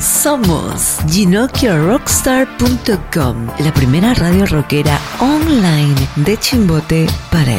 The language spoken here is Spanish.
Somos GinocchioRockstar.com, la primera radio rockera online de Chimbote para